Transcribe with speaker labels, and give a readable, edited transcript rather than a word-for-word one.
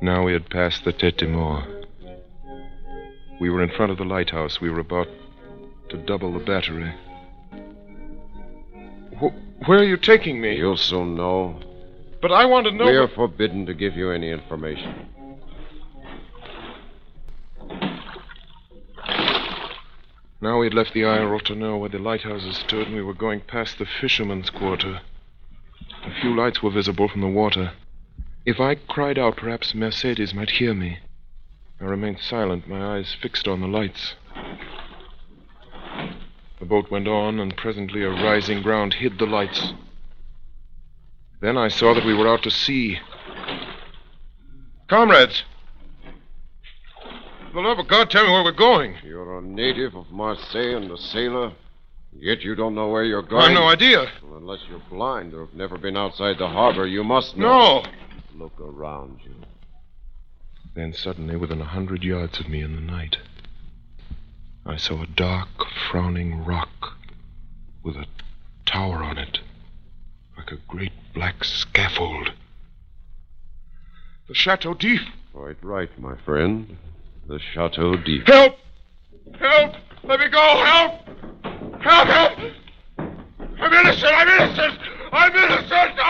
Speaker 1: Now we had passed the Tête de Mort. We were in front of the lighthouse. We were about to double the battery. Where are you taking me?
Speaker 2: You'll soon know.
Speaker 1: But I want to know...
Speaker 2: We are forbidden to give you any information.
Speaker 1: Now we had left the Isle Rotoneau where the lighthouses stood, and we were going past the fisherman's quarter. A few lights were visible from the water. If I cried out, perhaps Mercedes might hear me. I remained silent, my eyes fixed on the lights. The boat went on, and presently a rising ground hid the lights. Then I saw that we were out to sea. Comrades! For the love of God, tell me where we're going.
Speaker 2: You're a native of Marseille and a sailor, yet you don't know where you're going?
Speaker 1: I've no idea.
Speaker 2: Well, unless you're blind or have never been outside the harbor, you must know.
Speaker 1: No!
Speaker 2: Look around you.
Speaker 1: Then suddenly, within 100 yards of me in the night, I saw a dark, frowning rock with a tower on it, like a great black scaffold. The Chateau d'If.
Speaker 2: Quite right, my friend. The Chateau d'If.
Speaker 1: Help! Help! Let me go! Help! Help! Help! I'm innocent! I'm innocent! I'm innocent!